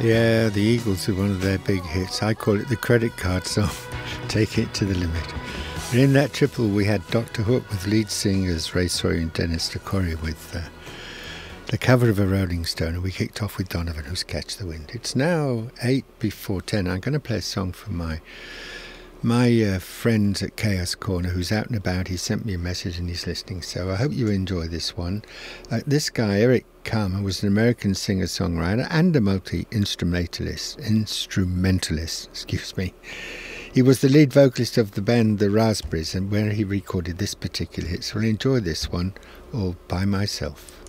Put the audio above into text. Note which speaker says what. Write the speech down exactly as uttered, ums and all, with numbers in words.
Speaker 1: Yeah, the Eagles are one of their big hits. I call it the credit card song, Take It to the Limit. And in that triple we had Doctor Hook with lead singers Ray Sawyer and Dennis DeCory with uh, the cover of a Rolling Stone, and we kicked off with Donovan, who's Catch the Wind. It's now eight before ten. I'm going to play a song from my my uh, friends at Chaos Corner, who's out and about. He sent me a message and he's listening, so I hope you enjoy this one. Uh, this guy, Eric Carmer, was an American singer-songwriter and a multi-instrumentalist, instrumentalist, excuse me. He was the lead vocalist of the band The Raspberries, and where he recorded this particular hit, so I'll enjoy this one all by myself.